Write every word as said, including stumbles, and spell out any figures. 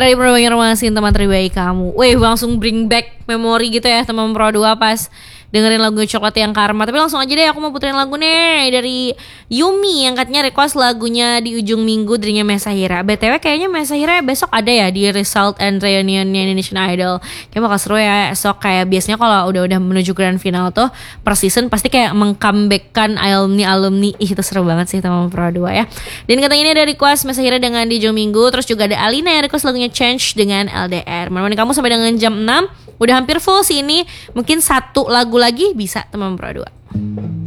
Ready Pro Banjarmasin teman terbaik kamu. Wih, langsung bring back memori gitu ya teman Pro dua pas dengerin lagu Coklat Yang Karma. Tapi langsung aja deh aku mau puterin lagu nih dari Yumi yang katanya request lagunya Di Ujung Minggu darinya Mesahira. B T W kayaknya Mesahira besok ada ya di Result and Reunionnya Indonesian Idol. Kayak bakal seru ya esok. Kayak biasanya kalau udah-udah menuju grand final tuh per season pasti kayak meng-comebackkan alumni-alumni. Ih, itu seru banget sih teman Pro dua ya. Dan katanya ini ada request Mesahira dengan Di Ujung Minggu. Terus juga ada Alina yang request lagunya Change dengan L D R. Menemani kamu sampai dengan jam enam. Udah hampir full sih ini. Mungkin satu lagu lagi bisa teman Pro dua.